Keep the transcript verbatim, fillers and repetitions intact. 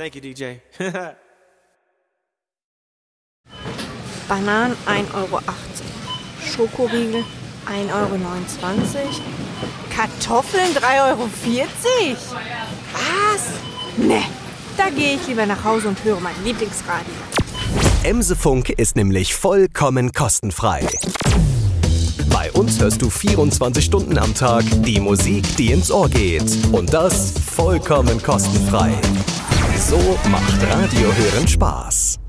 Thank you, D J. Bananen ein Euro achtzig. Schokoriegel ein Euro neunundzwanzig. Kartoffeln drei Euro vierzig. Was? Ne, da gehe ich lieber nach Hause und höre mein Lieblingsradio. Emsefunk ist nämlich vollkommen kostenfrei. Bei uns hörst du vierundzwanzig Stunden am Tag die Musik, die ins Ohr geht. Und das vollkommen kostenfrei. So macht Radio hören Spaß.